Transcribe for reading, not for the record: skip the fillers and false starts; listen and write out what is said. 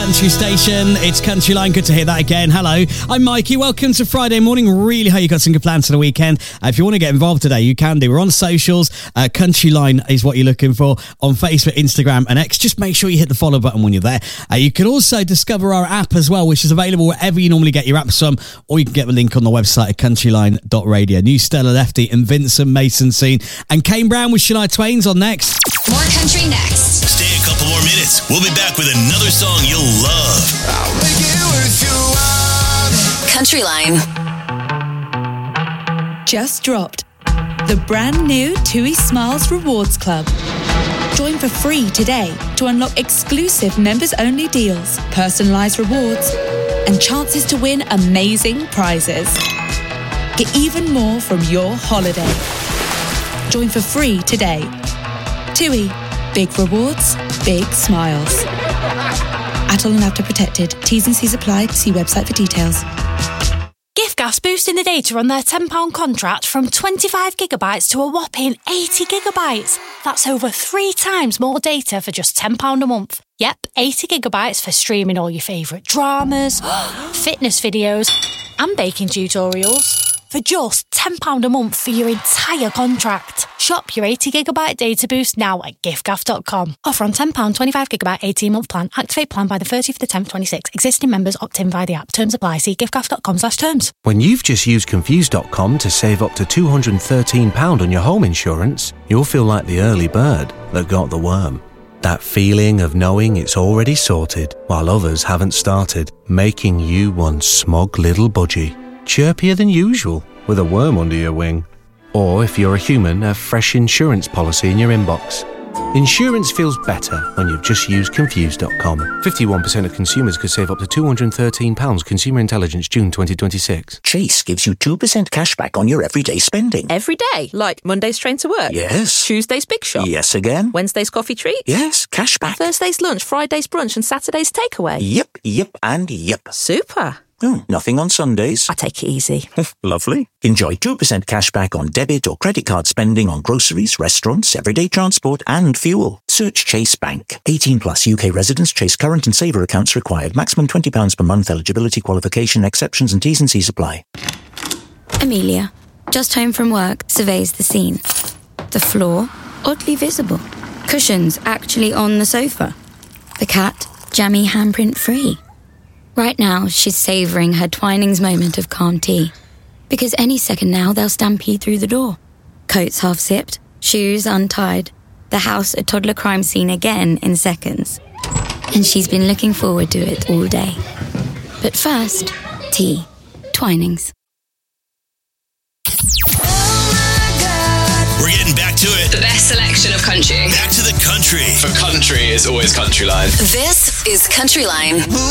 country station. It's Country Line. Good to hear that again. Hello, I'm Mikey. Welcome to Friday morning. Really hope you got some good plans for the weekend. If you want to get involved today, you can do. We're on socials. Country Line is what you're looking for on Facebook, Instagram and X. Just make sure you hit the follow button when you're there. You can also discover our app as well, which is available wherever you normally get your apps from, or you can get the link on the website at countryline.radio. New Stella Lefty and Vincent Mason scene. And Kane Brown with Shania Twain's on next. More country next. Stay a couple more minutes. We'll be back with another song you'll love. I'll make it with you. Country Line. Just dropped. The brand new TUI Smiles Rewards Club. Join for free today to unlock exclusive members-only deals, personalised rewards, and chances to win amazing prizes. Get even more from your holiday. Join for free today. TUI. Big rewards, big smiles. Atoll and Apta protected. T's and C's apply. See website for details. Giffgaff's boosting the data on their £10 contract from 25 gigabytes to a whopping 80 gigabytes. That's over 3 times more data for just £10 a month. Yep, 80 gigabytes for streaming all your favourite dramas, fitness videos and baking tutorials. For just £10 a month for your entire contract. Shop your 80 gigabyte data boost now at giffgaff.com. Offer on £10, 25 gigabyte 18-month plan. Activate plan by the 30th of the 10th, 26. Existing members opt in via the app. Terms apply. See giffgaff.com/terms. When you've just used Confused.com to save up to £213 on your home insurance, you'll feel like the early bird that got the worm. That feeling of knowing it's already sorted while others haven't started, making you one smug little budgie. Chirpier than usual, with a worm under your wing. Or, if you're a human, a fresh insurance policy in your inbox. Insurance feels better when you've just used Confused.com. 51% of consumers could save up to £213. Consumer Intelligence, June 2026. Chase gives you 2% cash back on your everyday spending. Every day? Like Monday's train to work? Yes. Tuesday's big shop? Yes again. Wednesday's coffee treat? Yes, cash back. Thursday's lunch, Friday's brunch and Saturday's takeaway? Yep, and yep. Super. Nothing on Sundays. I take it easy. Lovely. Enjoy 2% cash back on debit or credit card spending on groceries, restaurants, everyday transport and fuel. Search Chase Bank. 18 plus UK residents. Chase current and saver accounts required. Maximum £20 per month. Eligibility, qualification, exceptions and T's and C's apply. Amelia, just home from work, surveys the scene. The floor, oddly visible. Cushions actually on the sofa. The cat, jammy handprint free. Right now, she's savouring her Twinings moment of calm tea. Because any second now, they'll stampede through the door. Coats half zipped, shoes untied. The house a toddler crime scene again in seconds. And she's been looking forward to it all day. But first, tea. Twinings. We're getting back to it. The best selection of country. Back to the country. For country is always Country Line. This is Country Line.